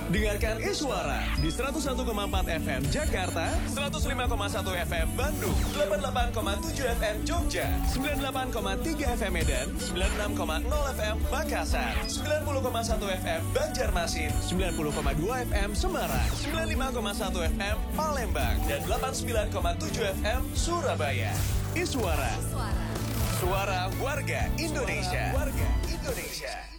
Dengarkan Iswara di 101,4 FM Jakarta, 105,1 FM Bandung, 88,7 FM Jogja, 98,3 FM Medan, 96,0 FM Makassar, 90,1 FM Banjarmasin, 90,2 FM Semarang, 95,1 FM Palembang, dan 89,7 FM Surabaya. Iswara, suara warga Indonesia.